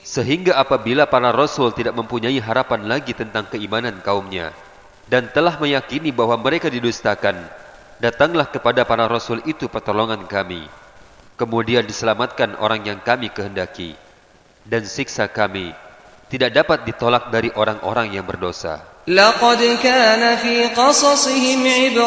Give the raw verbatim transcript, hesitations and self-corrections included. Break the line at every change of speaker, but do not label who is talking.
Sehingga apabila para rasul tidak mempunyai harapan lagi tentang keimanan kaumnya dan telah meyakini bahwa mereka didustakan, datanglah kepada para rasul itu pertolongan kami. Kemudian diselamatkan orang yang kami kehendaki, dan siksa kami tidak dapat ditolak dari orang-orang yang berdosa.
لقد كان في قصصهم